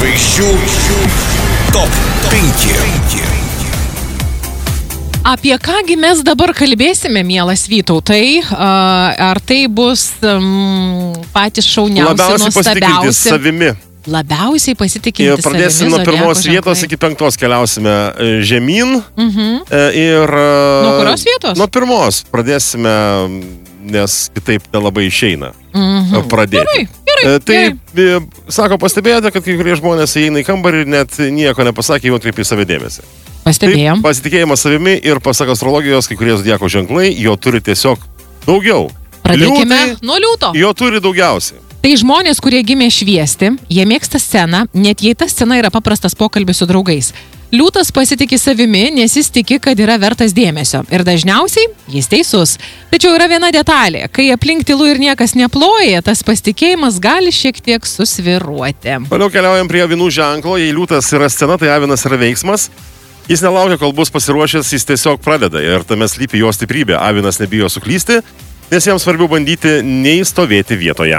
Žvaigždžių top 5. Apie kągi mes dabar kalbėsime, mielas Vytautai? Ar tai bus patys šauniausi, labiausiai pasitikintis savimi. Labiausiai pasitikintis savimi. Pradėsim nuo pirmos vietos iki 5 keliausime žemyn. Ir nuo kurios vietos? Nuo pirmos pradėsime, nes kitaip nelabai išeina pradėti. Gerai. Sako, pastebėjote, kad kai kurie žmonės įeina į kambarį ir net nieko nepasakė, jau atkreipė į save dėmesį. Pastebėjom. Taip, pasitikėjimas savimi ir pasak astrologijos, kai kurie zodiako ženklai, jo turi tiesiog daugiau. Pradėkime nuo liūto. Jo turi daugiausiai. Tai žmonės, kurie gimė šviesti, jie mėgsta sceną, net jei ta scena yra paprastas pokalbis su draugais. Liūtas pasitikė savimi, nes jis tiki, kad yra vertas dėmesio. Ir dažniausiai jis teisus. Tačiau yra viena detalė. Kai aplink tylu ir niekas neploja, tas pasitikėjimas gali šiek tiek susviruoti. Toliau keliaujam prie avinų ženklo. Jei liūtas yra scena, tai avinas yra veiksmas. Jis nelaukia, kol bus pasiruošęs, jis tiesiog pradeda. Ir tame slypi jo stiprybė. Avinas nebijo suklysti, nes jam svarbiau bandyti neįstovėti vietoje.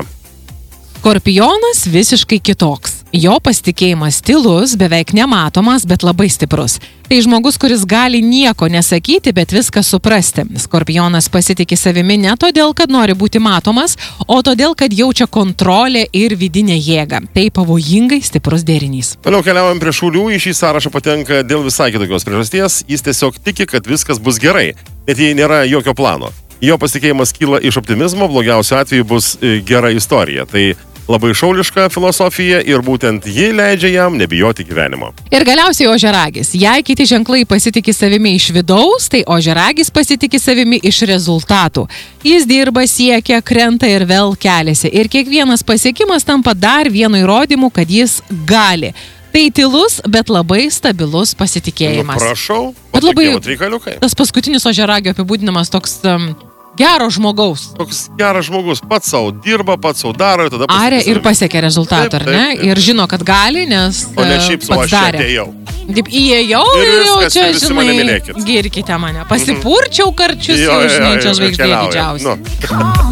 Skorpionas visiškai kitoks. Jo pasitikėjimas tylus, beveik nematomas, bet labai stiprus. Tai žmogus, kuris gali nieko nesakyti, bet viską suprasti. Skorpionas pasitikė savimi ne todėl, kad nori būti matomas, o todėl, kad jaučia kontrolę ir vidinę jėgą. Tai pavojingai stiprus derinys. Toliau keliaujam prie šaulių. Į šį sąrašą patenka dėl visai kitokios priežasties. Jis tiesiog tiki, kad viskas bus gerai, net jei nėra jokio plano. Jo pasitikėjimas kyla iš optimizmo, blogiausiu atveju bus gera istorija. Tai labai šauliška filosofija ir būtent ji leidžia jam nebijoti gyvenimo. Ir galiausiai ožiaragis. Jei kiti ženklai pasitikė savimi iš vidaus, tai ožiaragis pasitikė savimi iš rezultatų. Jis dirba, siekia, krenta ir vėl keliasi. Ir kiekvienas pasiekimas tampa dar vienu įrodymu, kad jis gali. Tai tylus, bet labai stabilus pasitikėjimas. Prašau, bet labai tas paskutinis ožiaragio apibūdinimas toks gero žmogaus. Toks geras žmogus, pats savo dirba, pats savo daro. Aria ir pasiekia rezultatą, ar ne? Taip. Ir žino, kad gali, nes o ne šiaip su aš atėjau. Taip, įėjau ir jau čia, žinai, girkite mane. Pasipurčiau karčius, jau žinai, čia žvaigždė didžiausia.